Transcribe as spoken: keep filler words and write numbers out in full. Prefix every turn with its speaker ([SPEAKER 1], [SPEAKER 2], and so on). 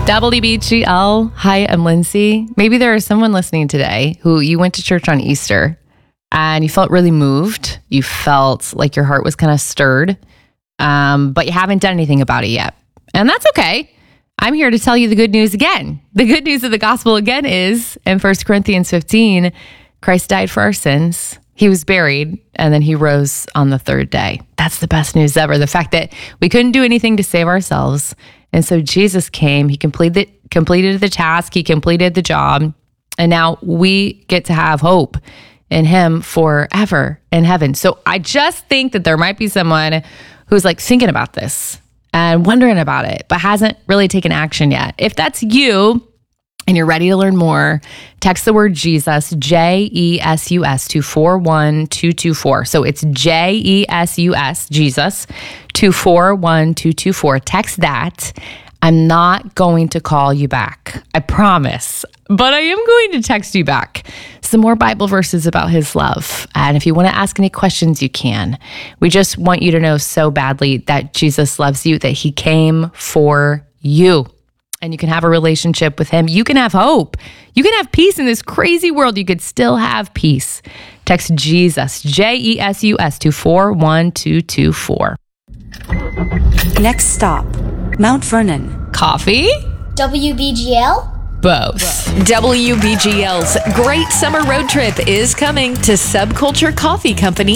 [SPEAKER 1] W B G L. Hi, I'm Lindsay. Maybe there is someone listening today who you went to church on Easter and you felt really moved. You felt like your heart was kind of stirred, um, but you haven't done anything about it yet. And that's okay. I'm here to tell you the good news again. The good news of the gospel again is in First Corinthians fifteen, Christ died for our sins. He was buried, and then he rose on the third day. That's the best news ever. The fact that we couldn't do anything to save ourselves. And so Jesus came, he completed, completed the task, he completed the job, and now we get to have hope in him forever in heaven. So I just think that there might be someone who's like thinking about this and wondering about it, but hasn't really taken action yet. If that's you, and you're ready to learn more, text the word Jesus, J E S U S, to four one two two four. So it's J E S U S, Jesus, to four one two two four. Text that. I'm not going to call you back. I promise. But I am going to text you back some more Bible verses about his love. And if you want to ask any questions, you can. We just want you to know so badly that Jesus loves you, that he came for you. And you can have a relationship with him. You can have hope. You can have peace in this crazy world. You could still have peace. Text Jesus, J E S U S, to four one two two four.
[SPEAKER 2] Next stop, Mount Vernon.
[SPEAKER 1] Coffee?
[SPEAKER 3] W B G L?
[SPEAKER 1] Both.
[SPEAKER 4] W B G L's Great Summer Road Trip is coming to Subculture Coffee Company